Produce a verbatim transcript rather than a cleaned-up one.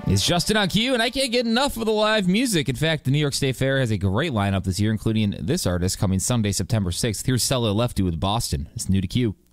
It's Justin on Q, and I can't get enough of the live music. In fact, the New York State Fair has a great lineup this year, including this artist coming Sunday, September sixth. Here's Stella Lefty with Boston. It's new to Q.